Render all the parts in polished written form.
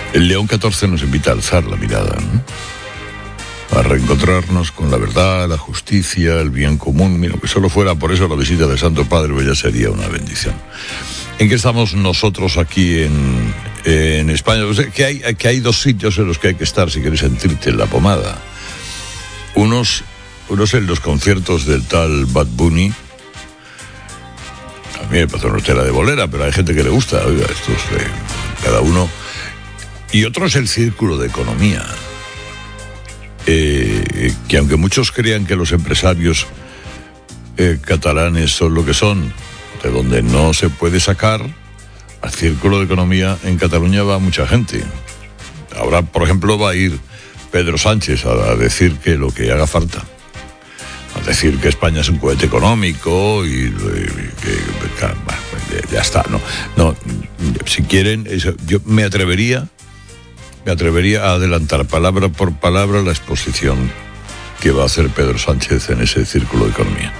El León XIV nos invita a alzar la mirada, ¿no? A reencontrarnos con la verdad, la justicia, el bien común. Mira, que solo fuera por eso la visita del Santo Padre, pues ya sería una bendición. ¿En qué estamos nosotros aquí en España? O sea, que hay dos sitios en los que hay que estar si quieres sentirte en la pomada. Unos en los conciertos del tal Bad Bunny. A mí me pasó una tela de bolera, pero hay gente que le gusta. Oiga, esto es de cada uno. Y otro es el círculo de economía. Que aunque muchos crean que los empresarios catalanes son lo que son, de donde no se puede sacar, al círculo de economía en Cataluña va mucha gente. Ahora, por ejemplo, va a ir Pedro Sánchez a decir que lo que haga falta, a decir que España es un cohete económico y que ya está. No, si quieren, yo me atrevería a adelantar palabra por palabra la exposición que va a hacer Pedro Sánchez en ese círculo de economía.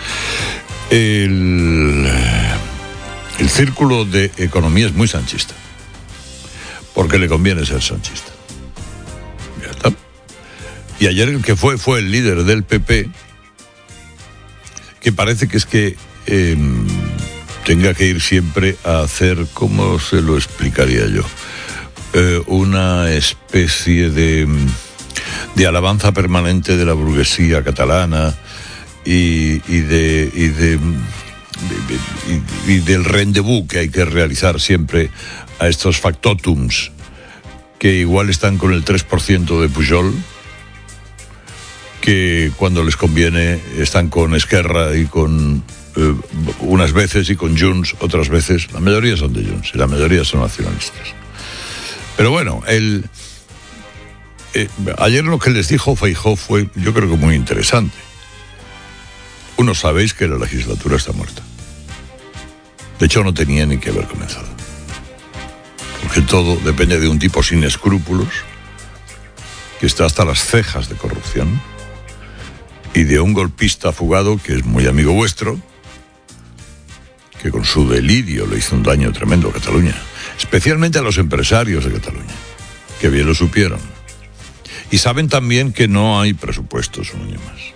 El círculo de economía es muy sanchista, porque le conviene ser sanchista. Ya está. Y ayer el que fue el líder del PP, que parece que es que tenga que ir siempre a hacer, ¿cómo se lo explicaría yo? Una especie de alabanza permanente de la burguesía catalana y del rendezvous que hay que realizar siempre a estos factotums que igual están con el 3% de Pujol, que cuando les conviene están con Esquerra y con unas veces y con Junts otras veces. La mayoría son de Junts y la mayoría son nacionalistas. Pero bueno, ayer lo que les dijo Feijóo fue, yo creo que muy interesante. Uno, sabéis que la legislatura está muerta. De hecho, no tenía ni que haber comenzado. Porque todo depende de un tipo sin escrúpulos, que está hasta las cejas de corrupción, y de un golpista fugado que es muy amigo vuestro, que con su delirio le hizo un daño tremendo a Cataluña. Especialmente a los empresarios de Cataluña, que bien lo supieron. Y saben también que no hay presupuestos un año más.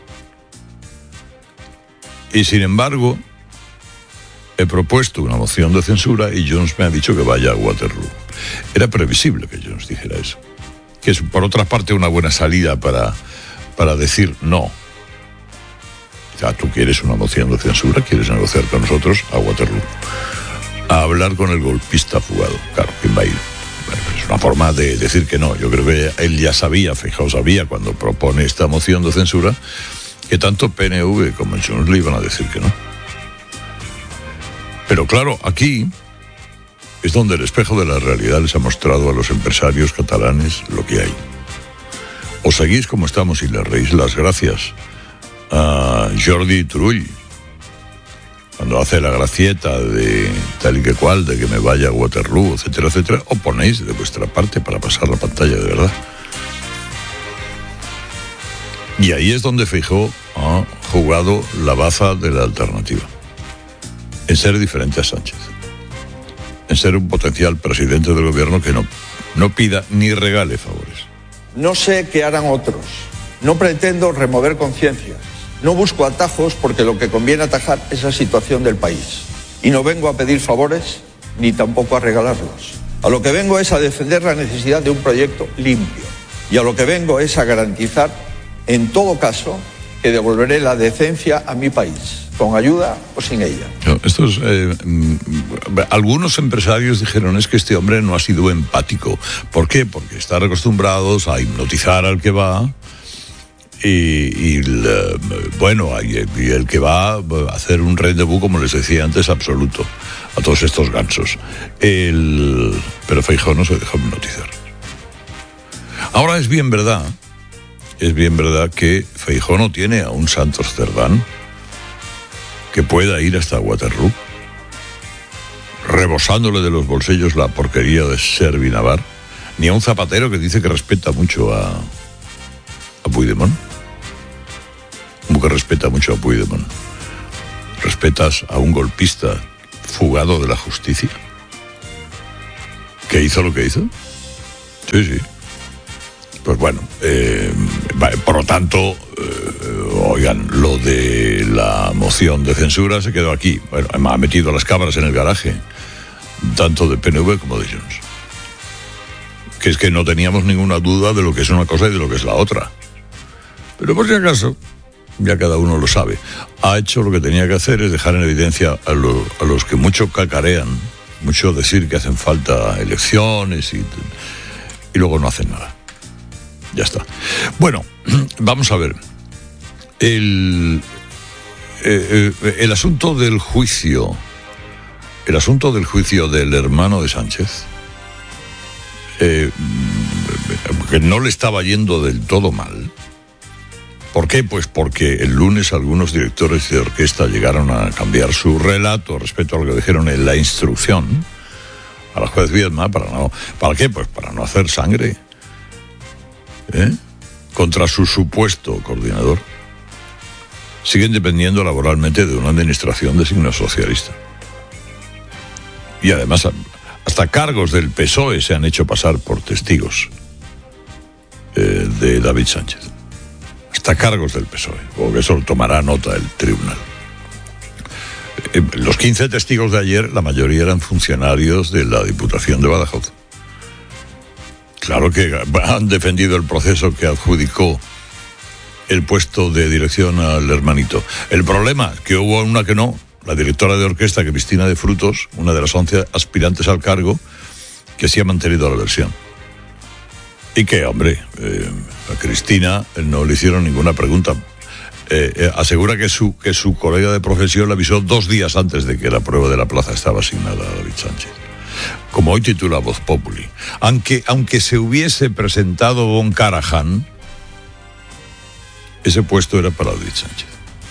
Y sin embargo, he propuesto una moción de censura y Junts me ha dicho que vaya a Waterloo. Era previsible que Junts dijera eso. Que es, por otra parte, una buena salida para decir no. O sea, tú quieres una moción de censura, quieres negociar con nosotros a Waterloo. A hablar con el golpista fugado. Claro, ¿quién va a ir? Bueno, es una forma de decir que no. Yo creo que él ya sabía, Feijóo sabía, cuando propone esta moción de censura, que tanto PNV como Junts le iban a decir que no. Pero claro, aquí es donde el espejo de la realidad les ha mostrado a los empresarios catalanes lo que hay. O seguís como estamos y le reís las gracias a Jordi Turull, cuando hace la gracieta de tal y que cual, de que me vaya a Waterloo, etcétera, etcétera, o ponéis de vuestra parte para pasar la pantalla de verdad. Y ahí es donde Feijóo ha jugado la baza de la alternativa, en ser diferente a Sánchez, en ser un potencial presidente del gobierno que no pida ni regale favores. No sé qué harán otros, no pretendo remover conciencias. No busco atajos porque lo que conviene atajar es la situación del país. Y no vengo a pedir favores ni tampoco a regalarlos. A lo que vengo es a defender la necesidad de un proyecto limpio. Y a lo que vengo es a garantizar, en todo caso, que devolveré la decencia a mi país, con ayuda o sin ella. No, algunos empresarios dijeron, es que este hombre no ha sido empático. ¿Por qué? Porque están acostumbrados a hipnotizar al que va. Y el que va a hacer un rendezvous, como les decía antes, absoluto a todos estos gansos. Pero Feijóo no se dejó hipnotizar. Ahora es bien verdad que Feijóo no tiene a un Santos Cerdán que pueda ir hasta Waterloo, rebosándole de los bolsillos la porquería de Servi Navar, ni a un Zapatero que dice que respeta mucho a Puigdemont. Como que respeta mucho a Puigdemont. ¿Respetas a un golpista fugado de la justicia que hizo lo que hizo? Sí. Pues bueno, por lo tanto, oigan, lo de la moción de censura se quedó aquí. Bueno, ha metido las cámaras en el garaje, tanto de PNV como de Junts. Que es que no teníamos ninguna duda de lo que es una cosa y de lo que es la otra. Pero por si acaso, ya cada uno lo sabe, ha hecho lo que tenía que hacer, es dejar en evidencia a los que mucho cacarean, mucho decir que hacen falta elecciones y luego no hacen nada. Ya está. Bueno, vamos a ver. El asunto del juicio, del hermano de Sánchez, que no le estaba yendo del todo mal. ¿Por qué? Pues porque el lunes algunos directores de orquesta llegaron a cambiar su relato respecto a lo que dijeron en la instrucción a la juez Viedma. ¿Para qué? Pues para no hacer sangre contra su supuesto coordinador. Siguen dependiendo laboralmente de una administración de signo socialista. Y además, hasta cargos del PSOE se han hecho pasar por testigos de David Sánchez. Hasta cargos del PSOE, o que eso tomará nota el tribunal. Los 15 testigos de ayer, la mayoría eran funcionarios de la Diputación de Badajoz. Claro que han defendido el proceso que adjudicó el puesto de dirección al hermanito. El problema es que hubo una que no, la directora de orquesta, Cristina de Frutos, una de las 11 aspirantes al cargo, que sí ha mantenido la versión. Y que, hombre, a Cristina no le hicieron ninguna pregunta. Asegura que su colega de profesión le avisó 2 días antes de que la prueba de la plaza estaba asignada a David Sánchez. Como hoy titula Voz Populi. Aunque se hubiese presentado Von Karajan, ese puesto era para David Sánchez.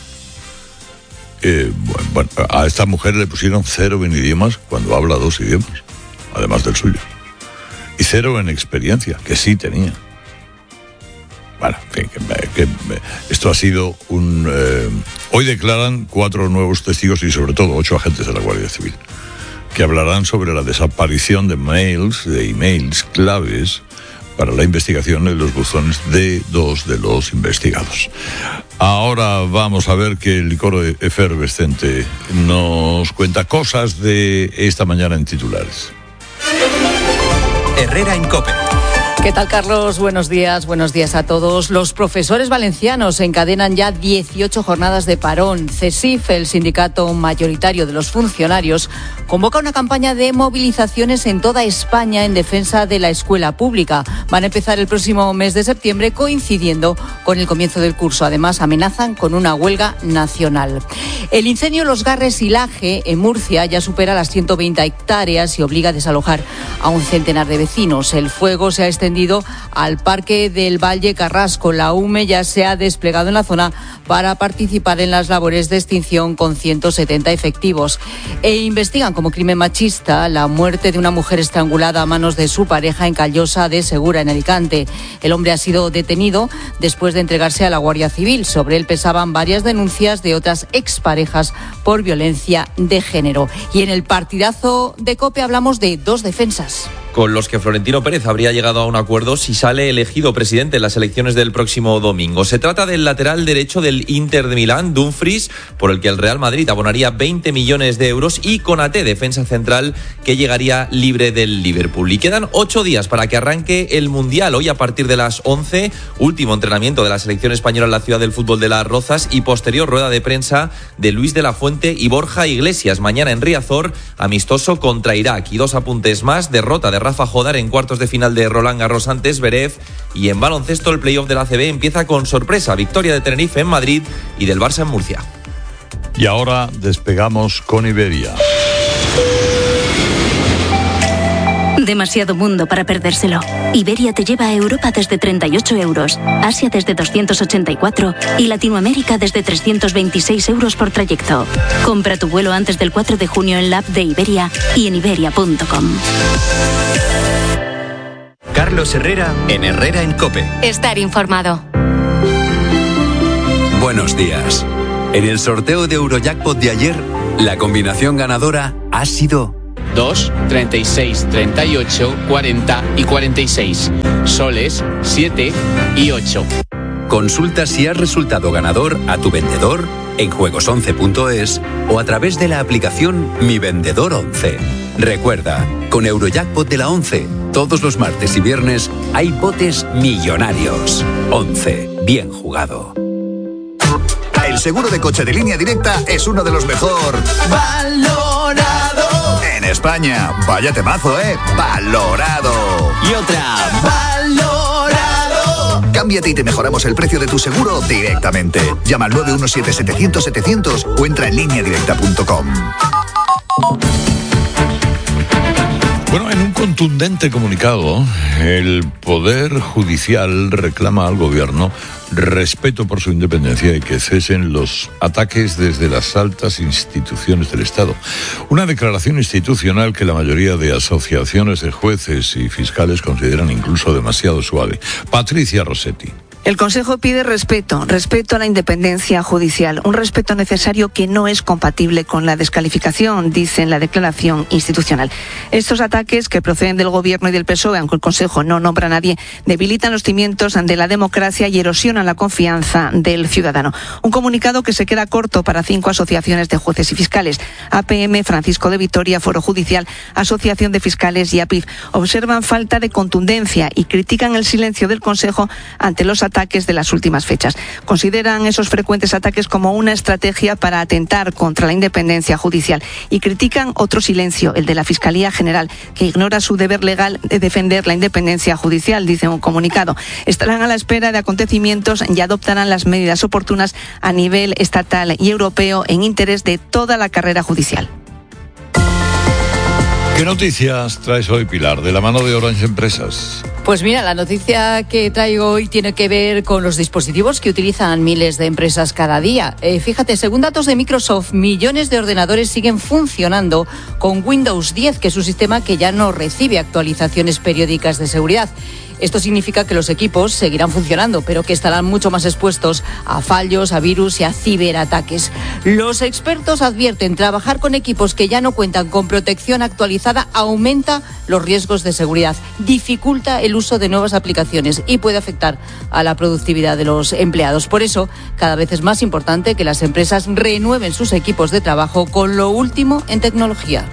Bueno, a esta mujer le pusieron 0 en idiomas cuando habla 2 idiomas, además del suyo. Y 0 en experiencia, que sí tenía. Bueno, que esto ha sido un... hoy declaran 4 nuevos testigos y sobre todo 8 agentes de la Guardia Civil, que hablarán sobre la desaparición de emails claves para la investigación en los buzones de 2 de los investigados. Ahora vamos a ver que el licor efervescente nos cuenta cosas de esta mañana en titulares. Herrera en COPE. ¿Qué tal, Carlos? Buenos días a todos. Los profesores valencianos encadenan ya 18 jornadas de parón. CESIF, el sindicato mayoritario de los funcionarios, convoca una campaña de movilizaciones en toda España en defensa de la escuela pública. Van a empezar el próximo mes de septiembre, coincidiendo con el comienzo del curso. Además, amenazan con una huelga nacional. El incendio Los Garres y Laje, en Murcia, ya supera las 120 hectáreas y obliga a desalojar a un centenar de vecinos. El fuego se ha extendido al Parque del Valle Carrasco. La UME ya se ha desplegado en la zona para participar en las labores de extinción con 170 efectivos. Investigan como crimen machista la muerte de una mujer estrangulada a manos de su pareja en Callosa de Segura, en Alicante. El hombre ha sido detenido después de entregarse a la Guardia Civil. Sobre él pesaban varias denuncias de otras exparejas por violencia de género. Y en el partidazo de COPE hablamos de 2 defensas, con los que Florentino Pérez habría llegado a un acuerdo si sale elegido presidente en las elecciones del próximo domingo. Se trata del lateral derecho del Inter de Milán, Dumfries, por el que el Real Madrid abonaría 20 millones de euros, y Konaté, defensa central, que llegaría libre del Liverpool. Y quedan 8 días para que arranque el Mundial. Hoy, a partir de las 11, último entrenamiento de la selección española en la ciudad del fútbol de Las Rozas y posterior rueda de prensa de Luis de la Fuente y Borja Iglesias. Mañana en Riazor, amistoso contra Irak. Y 2 apuntes más: derrota de Rafa Jodar en cuartos de final de Roland Garros ante Zverev. Y en baloncesto, el playoff de la ACB empieza con sorpresa: victoria de Tenerife en Madrid y del Barça en Murcia. Y ahora despegamos con Iberia. Demasiado mundo para perdérselo. Iberia te lleva a Europa desde 38 euros, Asia desde 284 y Latinoamérica desde 326 euros por trayecto. Compra tu vuelo antes del 4 de junio en la app de Iberia y en iberia.com. Carlos Herrera en Herrera en COPE. Estar informado. Buenos días. En el sorteo de Eurojackpot de ayer, la combinación ganadora ha sido 2, 36, 38, 40 y 46. Soles 7 y 8. Consulta si has resultado ganador a tu vendedor en juegos11.es o a través de la aplicación Mi Vendedor 11. Recuerda, con Eurojackpot de la 11, todos los martes y viernes hay botes millonarios. 11. Bien jugado. El seguro de coche de Línea Directa es uno de los mejor valorado en España. Vaya temazo, valorado. Y otra, valorado. Cámbiate y te mejoramos el precio de tu seguro directamente. Llama al 917-700-700 o entra en lineadirecta.com. Bueno, en un contundente comunicado, el Poder Judicial reclama al Gobierno respeto por su independencia y que cesen los ataques desde las altas instituciones del Estado. Una declaración institucional que la mayoría de asociaciones de jueces y fiscales consideran incluso demasiado suave. Patricia Rossetti. El Consejo pide respeto a la independencia judicial, un respeto necesario que no es compatible con la descalificación, dice en la declaración institucional. Estos ataques, que proceden del Gobierno y del PSOE, aunque el Consejo no nombra a nadie, debilitan los cimientos de la democracia y erosionan la confianza del ciudadano. Un comunicado que se queda corto para 5 asociaciones de jueces y fiscales: APM, Francisco de Vitoria, Foro Judicial, Asociación de Fiscales y APIF. Observan falta de contundencia y critican el silencio del Consejo ante los ataques de las últimas fechas. Consideran esos frecuentes ataques como una estrategia para atentar contra la independencia judicial y critican otro silencio, el de la Fiscalía General, que ignora su deber legal de defender la independencia judicial, dice un comunicado. Estarán a la espera de acontecimientos y adoptarán las medidas oportunas a nivel estatal y europeo en interés de toda la carrera judicial. ¿Qué noticias traes hoy, Pilar, de la mano de Orange Empresas? Pues mira, la noticia que traigo hoy tiene que ver con los dispositivos que utilizan miles de empresas cada día. Fíjate, según datos de Microsoft, millones de ordenadores siguen funcionando con Windows 10, que es un sistema que ya no recibe actualizaciones periódicas de seguridad. Esto significa que los equipos seguirán funcionando, pero que estarán mucho más expuestos a fallos, a virus y a ciberataques. Los expertos advierten: trabajar con equipos que ya no cuentan con protección actualizada aumenta los riesgos de seguridad, dificulta el uso de nuevas aplicaciones y puede afectar a la productividad de los empleados. Por eso, cada vez es más importante que las empresas renueven sus equipos de trabajo con lo último en tecnología.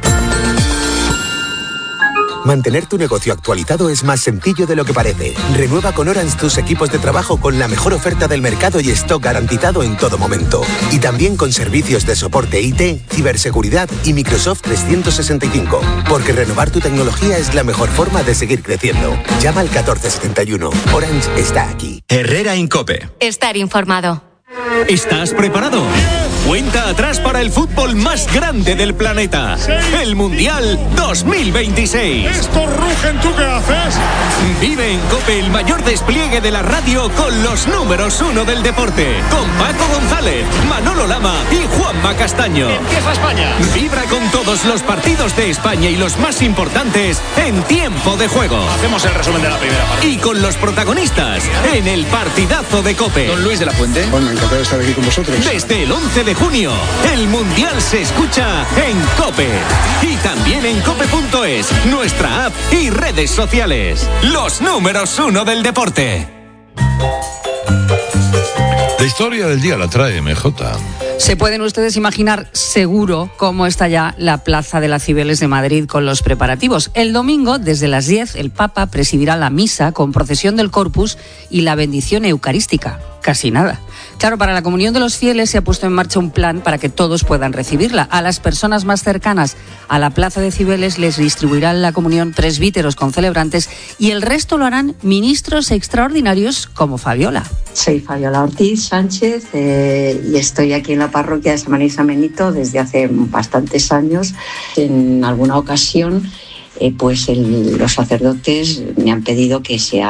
Mantener tu negocio actualizado es más sencillo de lo que parece. Renueva con Orange tus equipos de trabajo con la mejor oferta del mercado y stock garantizado en todo momento. Y también con servicios de soporte IT, ciberseguridad y Microsoft 365. Porque renovar tu tecnología es la mejor forma de seguir creciendo. Llama al 1471. Orange está aquí. Herrera Incope. Estar informado. ¿Estás preparado? Cuenta atrás para el fútbol más grande del planeta. El Mundial 2026. ¡Estos rugen! ¿Tú qué haces? Vive en COPE el mayor despliegue de la radio con los números 1 del deporte. Con Paco González, Manolo Lama y Juanma Castaño. ¡Empieza España! Vibra con todos los partidos de España y los más importantes en tiempo de juego. Hacemos el resumen de la primera parte. Y con los protagonistas en el partidazo de COPE. Don Luis de la Fuente. Bueno, encantado de estar aquí con vosotros. Desde el 11 de junio, el Mundial se escucha en COPE. Y también en cope.es, nuestra app y redes sociales. Los números 1 del deporte. La historia del día la trae MJ. Se pueden ustedes imaginar seguro cómo está ya la Plaza de las Cibeles de Madrid con los preparativos. El domingo, desde las 10, el Papa presidirá la misa con procesión del Corpus y la bendición eucarística. Casi nada. Claro, para la comunión de los fieles se ha puesto en marcha un plan para que todos puedan recibirla. A las personas más cercanas a la Plaza de Cibeles les distribuirán la comunión presbíteros con celebrantes y el resto lo harán ministros extraordinarios como Fabiola. Soy Fabiola Ortiz Sánchez y estoy aquí en la parroquia de San María y San Benito desde hace bastantes años. En alguna ocasión los sacerdotes me han pedido que les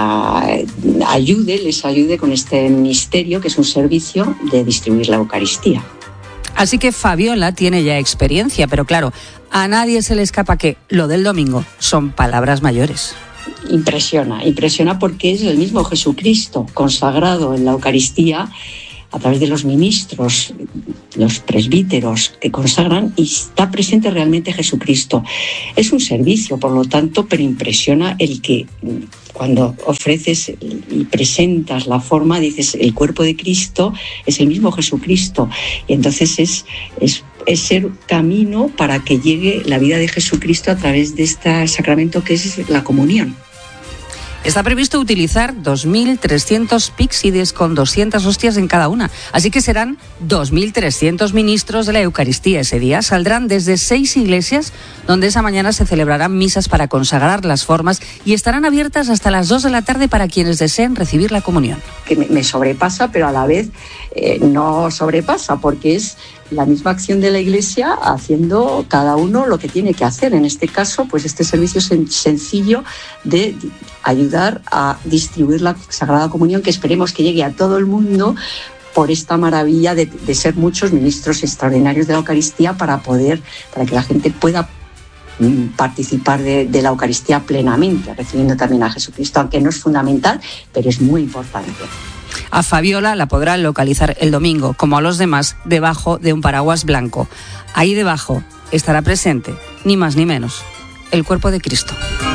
ayude con este ministerio, que es un servicio de distribuir la Eucaristía. Así que Fabiola tiene ya experiencia, pero claro, a nadie se le escapa que lo del domingo son palabras mayores. Impresiona porque es el mismo Jesucristo consagrado en la Eucaristía a través de los ministros, los presbíteros que consagran, y está presente realmente Jesucristo. Es un servicio, por lo tanto, pero impresiona el que cuando ofreces y presentas la forma, dices, el cuerpo de Cristo es el mismo Jesucristo. Y entonces es ser camino para que llegue la vida de Jesucristo a través de este sacramento que es la comunión. Está previsto utilizar 2.300 píxides con 200 hostias en cada una. Así que serán 2.300 ministros de la Eucaristía ese día. Saldrán desde 6 iglesias donde esa mañana se celebrarán misas para consagrar las formas y estarán abiertas hasta las 2 de la tarde para quienes deseen recibir la comunión. Que me sobrepasa, pero a la vez no sobrepasa, porque es la misma acción de la Iglesia haciendo cada uno lo que tiene que hacer. En este caso, pues este servicio sencillo de ayudar a distribuir la Sagrada Comunión, que esperemos que llegue a todo el mundo por esta maravilla de ser muchos ministros extraordinarios de la Eucaristía para que la gente pueda participar de la Eucaristía plenamente, recibiendo también a Jesucristo, aunque no es fundamental, pero es muy importante. A Fabiola la podrán localizar el domingo, como a los demás, debajo de un paraguas blanco. Ahí debajo estará presente, ni más ni menos, el cuerpo de Cristo.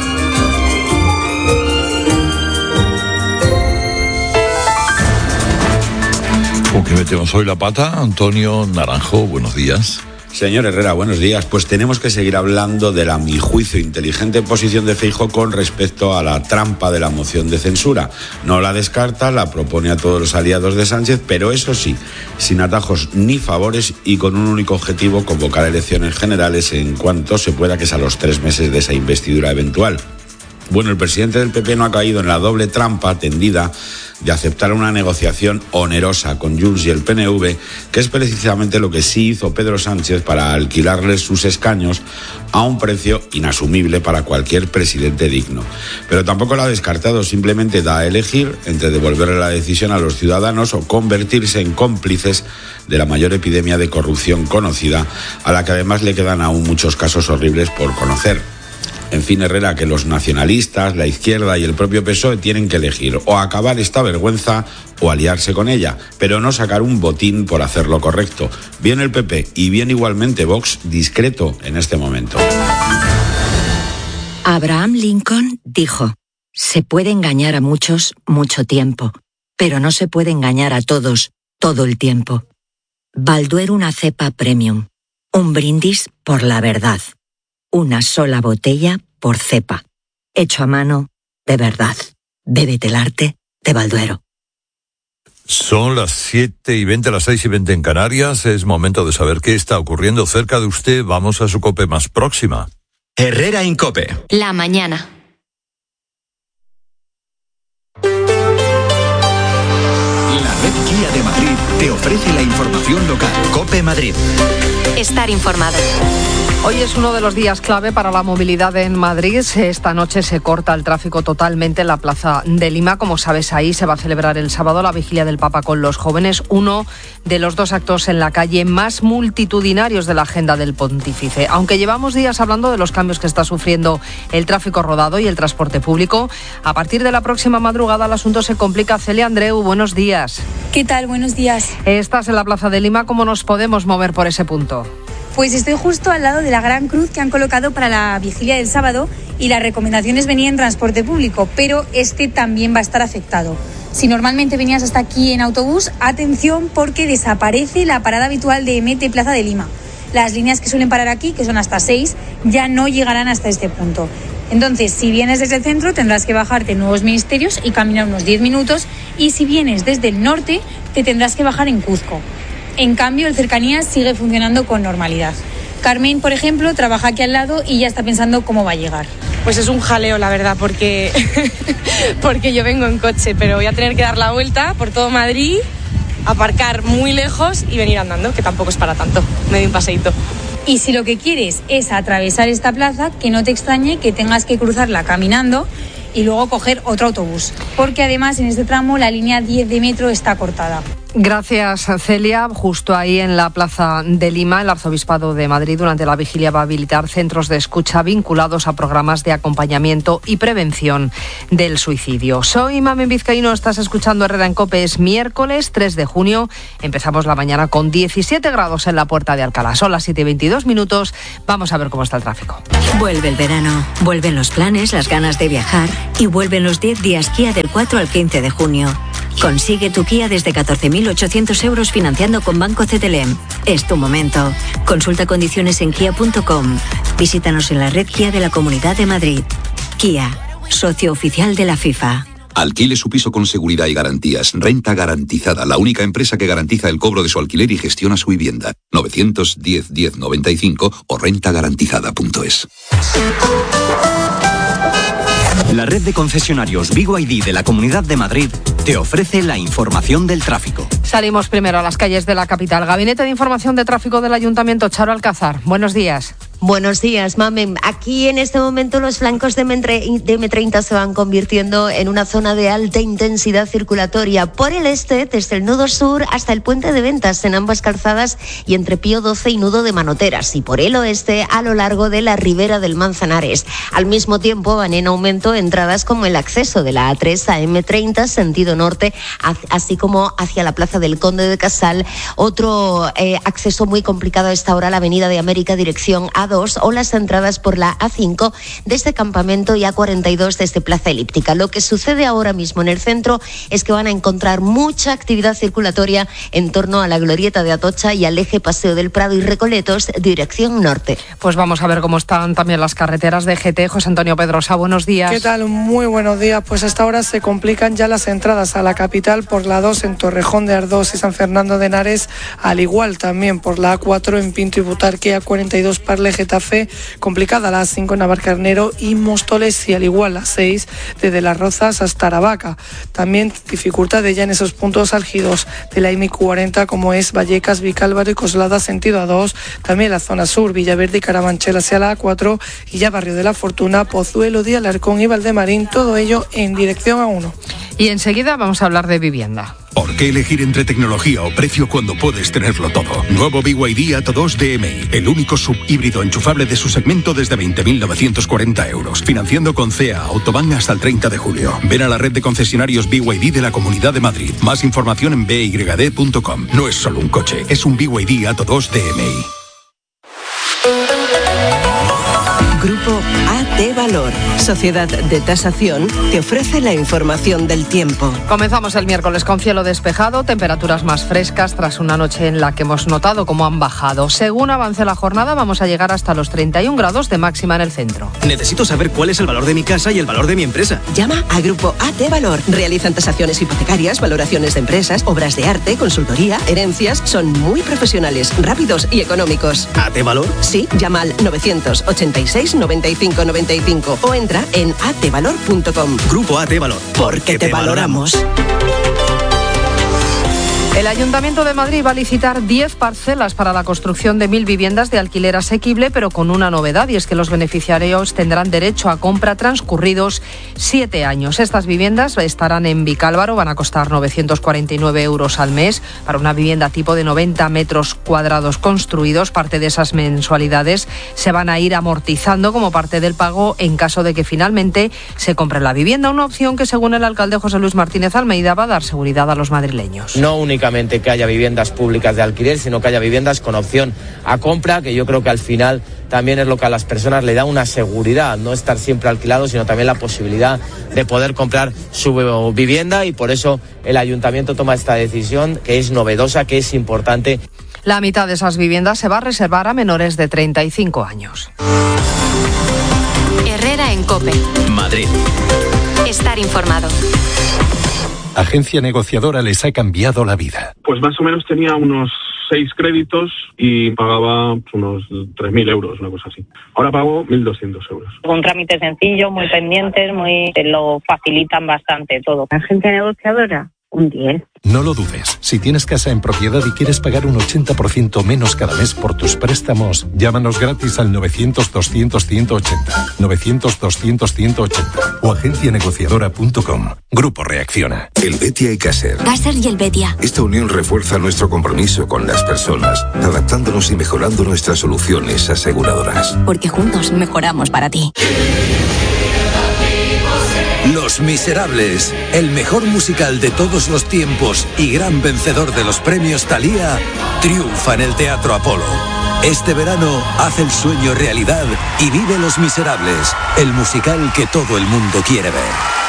¿Con qué metemos hoy la pata? Antonio Naranjo, buenos días. Señor Herrera, buenos días. Pues tenemos que seguir hablando de la, a mi juicio, inteligente posición de Feijóo con respecto a la trampa de la moción de censura. No la descarta, la propone a todos los aliados de Sánchez, pero eso sí, sin atajos ni favores y con un único objetivo: convocar elecciones generales en cuanto se pueda, que es a los 3 meses de esa investidura eventual. Bueno, el presidente del PP no ha caído en la doble trampa tendida de aceptar una negociación onerosa con Junts y el PNV, que es precisamente lo que sí hizo Pedro Sánchez para alquilarles sus escaños a un precio inasumible para cualquier presidente digno. Pero tampoco lo ha descartado, simplemente da a elegir entre devolverle la decisión a los ciudadanos o convertirse en cómplices de la mayor epidemia de corrupción conocida, a la que además le quedan aún muchos casos horribles por conocer. En fin, Herrera, que los nacionalistas, la izquierda y el propio PSOE tienen que elegir o acabar esta vergüenza o aliarse con ella, pero no sacar un botín por hacer lo correcto. Bien el PP y bien igualmente Vox, discreto en este momento. Abraham Lincoln dijo: se puede engañar a muchos mucho tiempo, pero no se puede engañar a todos todo el tiempo. Balduero, una cepa premium. Un brindis por la verdad. Una sola botella por cepa. Hecho a mano, de verdad. Bébete el arte de Balduero. Son las 7:20, las 6:20 en Canarias. Es momento de saber qué está ocurriendo cerca de usted. Vamos a su COPE más próxima. Herrera en COPE. La mañana. La red Kia de Madrid te ofrece la información local. COPE Madrid. Estar informado. Hoy es uno de los días clave para la movilidad en Madrid. Esta noche se corta el tráfico totalmente en la Plaza de Lima. Como sabes, ahí se va a celebrar el sábado la Vigilia del Papa con los jóvenes, uno de los 2 actos en la calle más multitudinarios de la agenda del pontífice. Aunque llevamos días hablando de los cambios que está sufriendo el tráfico rodado y el transporte público, a partir de la próxima madrugada el asunto se complica. Celia Andreu, buenos días. ¿Qué tal? Buenos días. Estás en la Plaza de Lima. ¿Cómo nos podemos mover por ese punto? Pues estoy justo al lado de la gran cruz que han colocado para la vigilia del sábado y las recomendaciones venían en transporte público, pero este también va a estar afectado. Si normalmente venías hasta aquí en autobús, atención porque desaparece la parada habitual de MT Plaza de Lima. Las líneas que suelen parar aquí, que son hasta 6, ya no llegarán hasta este punto. Entonces, si vienes desde el centro, tendrás que bajarte en Nuevos Ministerios y caminar unos 10 minutos, y si vienes desde el norte, te tendrás que bajar en Cuzco. En cambio, el Cercanías sigue funcionando con normalidad. Carmen, por ejemplo, trabaja aquí al lado y ya está pensando cómo va a llegar. Pues es un jaleo, la verdad, porque yo vengo en coche, pero voy a tener que dar la vuelta por todo Madrid, aparcar muy lejos y venir andando, que tampoco es para tanto, me doy un paseíto. Y si lo que quieres es atravesar esta plaza, que no te extrañe que tengas que cruzarla caminando y luego coger otro autobús, porque además en este tramo la línea 10 de metro está cortada. Gracias, Celia. Justo ahí en la Plaza de Lima, el Arzobispado de Madrid durante la vigilia va a habilitar centros de escucha vinculados a programas de acompañamiento y prevención del suicidio. Soy Mamen Vizcaíno, estás escuchando Herrera en COPE. Es miércoles 3 de junio. Empezamos la mañana con 17 grados en la Puerta de Alcalá. Son las 7:22. Vamos a ver cómo está el tráfico. Vuelve el verano, vuelven los planes, las ganas de viajar y vuelven los 10 días Kia del 4 al 15 de junio. Consigue tu Kia desde 14.800 euros financiando con Banco CTLM. Es tu momento. Consulta condiciones en kia.com. Visítanos en la red Kia de la Comunidad de Madrid. Kia, socio oficial de la FIFA. Alquile su piso con seguridad y garantías. Renta Garantizada, la única empresa que garantiza el cobro de su alquiler y gestiona su vivienda. 910 1095 o rentagarantizada.es. La red de concesionarios BYD de la Comunidad de Madrid te ofrece la información del tráfico. Salimos primero a las calles de la capital. Gabinete de Información de Tráfico del Ayuntamiento, Charo Alcázar. Buenos días. Buenos días, Mamen. Aquí en este momento los flancos de M30 se van convirtiendo en una zona de alta intensidad circulatoria. Por el este, desde el nudo sur hasta el puente de Ventas en ambas calzadas y entre Pío XII y nudo de Manoteras. Y por el oeste a lo largo de la ribera del Manzanares. Al mismo tiempo van en aumento entradas como el acceso de la A3 a M30 sentido norte, así como hacia la Plaza del Conde de Casal. Otro acceso muy complicado a esta hora, la Avenida de América dirección A2 o las entradas por la A5 desde Campamento y A42 desde Plaza Elíptica. Lo que sucede ahora mismo en el centro es que van a encontrar mucha actividad circulatoria en torno a la glorieta de Atocha y al eje Paseo del Prado y Recoletos dirección norte. Pues vamos a ver cómo están también las carreteras de GT. José Antonio Pedrosa, buenos días. ¿Qué tal? Muy buenos días. Pues hasta ahora se complican ya las entradas a la capital por la 2 en Torrejón de Ardoz y San Fernando de Henares, al igual también por la A4 en Pinto y Butarque, A42 Parle Getafe, complicada la A5 en Navarcarnero y Móstoles y al igual la 6 desde Las Rozas hasta Aravaca. También dificultades ya en esos puntos álgidos de la M40 como es Vallecas, Vicálvaro y Coslada sentido A2, también la zona sur, Villaverde y Carabanchel hacia la A4 y ya Barrio de la Fortuna, Pozuelo de Alarcón y Valdemarín, todo ello en dirección A1. Y enseguida vamos a hablar de vivienda. ¿Por qué elegir entre tecnología o precio cuando puedes tenerlo todo? Nuevo BYD ATO2 DMI, el único subhíbrido enchufable de su segmento desde 20.940 euros. Financiando con CEA Autobahn hasta el 30 de julio. Ven a la red de concesionarios BYD de la Comunidad de Madrid. Más información en byd.com. No es solo un coche, es un BYD ATO2 DMI. Grupo AT Valor, Sociedad de Tasación, te ofrece la información del tiempo. Comenzamos el miércoles con cielo despejado, temperaturas más frescas tras una noche en la que hemos notado cómo han bajado. Según avance la jornada vamos a llegar hasta los 31 grados de máxima en el centro. Necesito saber cuál es el valor de mi casa y el valor de mi empresa. Llama a Grupo AT Valor. Realizan tasaciones hipotecarias, valoraciones de empresas, obras de arte, consultoría, herencias. Son muy profesionales, rápidos y económicos. ¿AT Valor? Sí, llama al 986 95 95 o entra en atvalor.com. Grupo AT Valor. Porque te valoramos. El Ayuntamiento de Madrid va a licitar 10 parcelas para la construcción de 1.000 viviendas de alquiler asequible, pero con una novedad, y es que los beneficiarios tendrán derecho a compra transcurridos 7 años. Estas viviendas estarán en Vicálvaro, van a costar 949 euros al mes para una vivienda tipo de 90 metros cuadrados construidos. Parte de esas mensualidades se van a ir amortizando como parte del pago en caso de que finalmente se compre la vivienda, una opción que según el alcalde José Luis Martínez Almeida va a dar seguridad a los madrileños. No únicamente que haya viviendas públicas de alquiler, sino que haya viviendas con opción a compra, que yo creo que al final también es lo que a las personas le da una seguridad, no estar siempre alquilado, sino también la posibilidad de poder comprar su vivienda, y por eso el ayuntamiento toma esta decisión, que es novedosa, que es importante. La mitad de esas viviendas se va a reservar a menores de 35 años. Herrera en COPE. Madrid. Estar informado. Agencia negociadora les ha cambiado la vida. Pues más o menos tenía unos 6 créditos y pagaba unos 3.000 euros, una cosa así. Ahora pago 1.200 euros. Un trámite sencillo, muy pendientes, te lo facilitan bastante todo. Agencia negociadora, Un 10. No lo dudes. Si tienes casa en propiedad y quieres pagar un 80% menos cada mes por tus préstamos, llámanos gratis al 900-200-180. 900-200-180. O agencianegociadora.com. Grupo Reacciona. El Betia y Caser. Caser y el Betia. Esta unión refuerza nuestro compromiso con las personas, adaptándonos y mejorando nuestras soluciones aseguradoras. Porque juntos mejoramos para ti. Los Miserables, el mejor musical de todos los tiempos y gran vencedor de los premios Thalía, triunfa en el Teatro Apolo. Este verano, haz el sueño realidad y vive Los Miserables, el musical que todo el mundo quiere ver.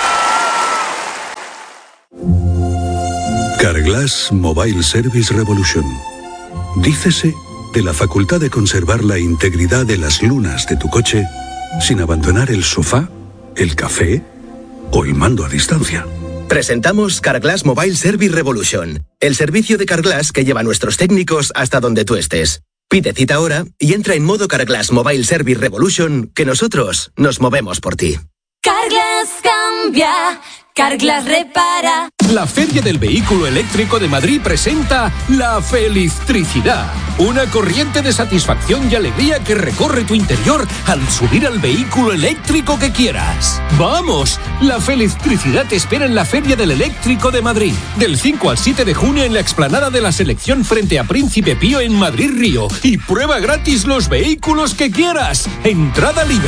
Carglass Mobile Service Revolution. Dícese de la facultad de conservar la integridad de las lunas de tu coche sin abandonar el sofá, el café o el mando a distancia. Presentamos Carglass Mobile Service Revolution, el servicio de Carglass que lleva a nuestros técnicos hasta donde tú estés. Pide cita ahora y entra en modo Carglass Mobile Service Revolution, que nosotros nos movemos por ti. Carglass cambia, Carglass repara. La Feria del Vehículo Eléctrico de Madrid presenta La Felistricidad, una corriente de satisfacción y alegría que recorre tu interior al subir al vehículo eléctrico que quieras. ¡Vamos! La Felistricidad te espera en la Feria del Eléctrico de Madrid, del 5 al 7 de junio en la explanada de la Selección frente a Príncipe Pío en Madrid Río. Y prueba gratis los vehículos que quieras. Entrada libre.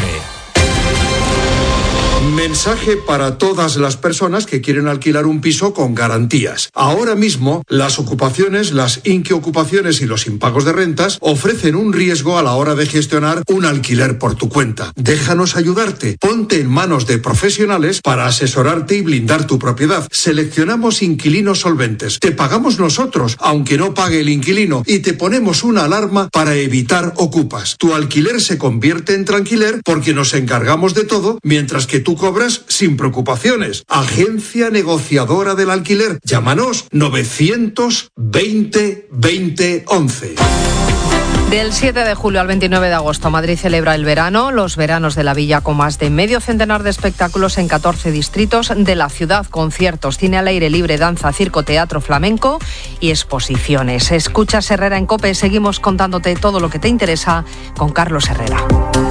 Mensaje para todas las personas que quieren alquilar un piso con garantías. Ahora mismo, las ocupaciones, las inquiocupaciones y los impagos de rentas ofrecen un riesgo a la hora de gestionar un alquiler por tu cuenta. Déjanos ayudarte. Ponte en manos de profesionales para asesorarte y blindar tu propiedad. Seleccionamos inquilinos solventes. Te pagamos nosotros, aunque no pague el inquilino, y te ponemos una alarma para evitar ocupas. Tu alquiler se convierte en tranquiler porque nos encargamos de todo, mientras que tú cobras sin preocupaciones. Agencia Negociadora del Alquiler. Llámanos 920 20 11. Del 7 de julio al 29 de agosto, Madrid celebra el verano, los veranos de la Villa, con más de medio centenar de espectáculos en 14 distritos de la ciudad, conciertos, cine al aire libre, danza, circo, teatro, flamenco y exposiciones. Escuchas Herrera en COPE, seguimos contándote todo lo que te interesa con Carlos Herrera.